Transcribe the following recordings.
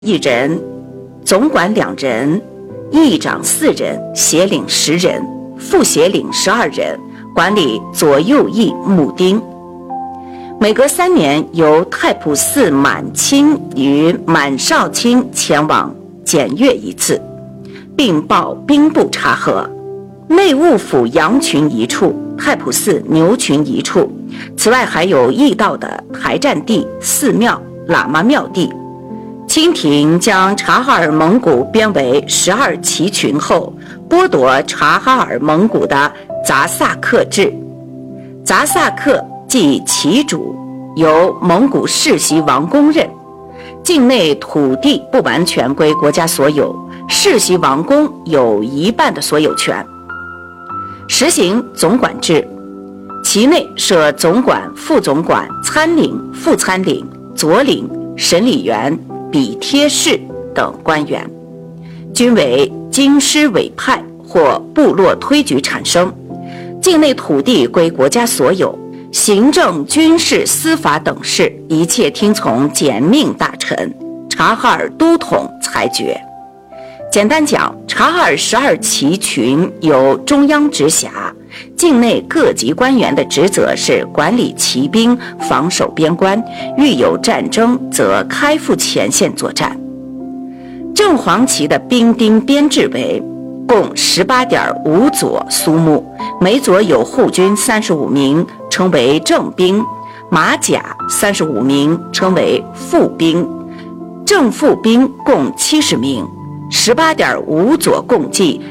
1人，总管2人，议长4人，协领10人，副协领12人，管理左右翼募丁。每隔3年，由太仆寺满卿与满少卿前往检阅一次，并报兵部察核。内务府羊群一处，太仆寺牛群一处。此外还有驿道的台占地、寺庙、喇嘛庙地。清廷将察哈尔蒙古编为12旗群后，剥夺察哈尔蒙古的杂萨克制。杂萨克即旗主，由蒙古世袭王公任。境内土地不完全归国家所有，世袭王公有1半的所有权。实行总管制，其内设总管、副总管、参领、副参领、佐领、审理员、笔贴士等官员，均为京师委派或部落推举产生。境内土地归国家所有，行政、军事、司法等事一切听从简命大臣察哈尔都统裁决。简单讲，察哈尔12旗群由中央直辖，境内各级官员的职责是管理骑兵、防守边关，遇有战争则开赴前线作战。正黄旗的兵丁编制为共18.5佐苏木，每佐有护军35名，称为正兵；马甲35名，称为副兵；正副兵共70名。18.5佐共计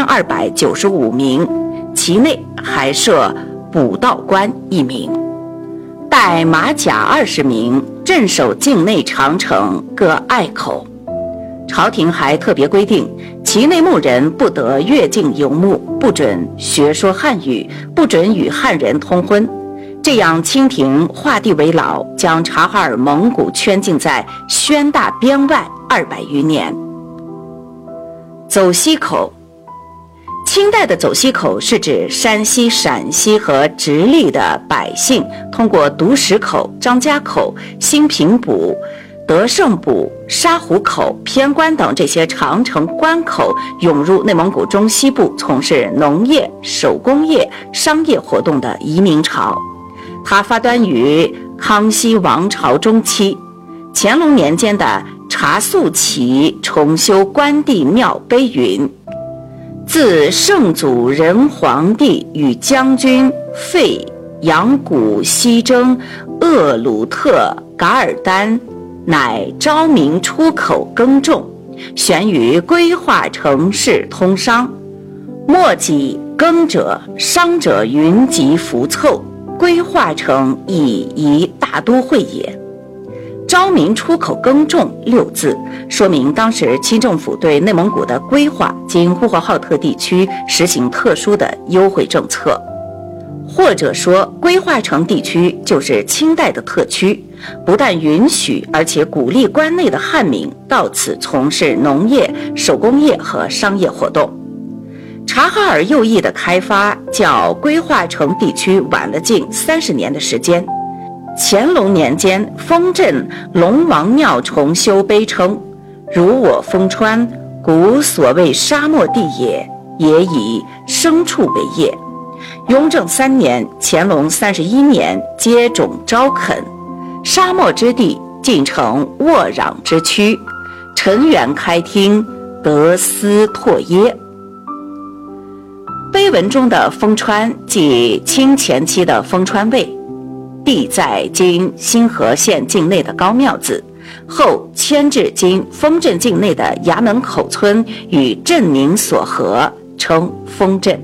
1295名，其内还设补道官1名，带马甲20名，镇守境内长城各隘口。朝廷还特别规定，其内牧人不得越境游牧，不准学说汉语，不准与汉人通婚。这样清廷画地为牢，将察哈尔蒙古圈禁在宣大边外200余年。走西口，清代的走西口是指山西、陕西和直隶的百姓通过独石口、张家口、兴平堡、德胜堡、沙湖口、偏关等这些长城关口涌入内蒙古中西部，从事农业、手工业、商业活动的移民潮。它发端于康熙王朝中期，乾隆年间的察肃旗重修关帝庙碑云：自圣祖仁皇帝与将军费扬古西征鄂鲁特噶尔丹，乃昭明出口耕种，悬于规划城市通商，莫己耕者商者云集浮凑，规划成一大都会也。昭明出口耕种6字，说明当时清政府对内蒙古的规划经呼和浩特地区实行特殊的优惠政策，或者说规划城地区就是清代的特区，不但允许而且鼓励关内的汉民到此从事农业、手工业和商业活动。察哈尔右翼的开发较规划城地区晚了近30年的时间。乾隆年间，丰镇龙王庙重修碑称：如我丰川，古所谓沙漠地也，也以牲畜为业。雍正3年，乾隆31年接种招垦，沙漠之地尽成沃壤之区，陈园开汀，得斯拓耶。碑文中的丰川即清前期的丰川卫，地在今新河县境内的高庙子，后迁至今丰镇境内的衙门口村，与镇名所合，称丰镇。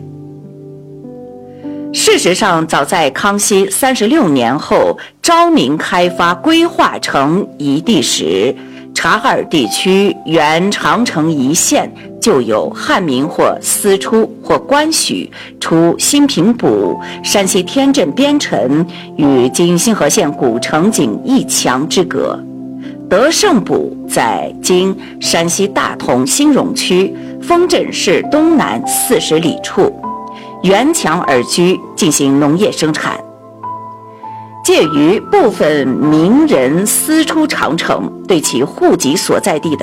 事实上，早在康熙36年后，昭明开发规划成一地时，察哈尔地区原长城一线就有汉民或私出或官许出兴平堡、山西天镇边城与今新河县古城仅1墙之隔。德胜堡在今山西大同兴荣区丰镇市东南40里处，沿墙而居，进行农业生产。 介于部分名人私出长城，对其户籍所在地的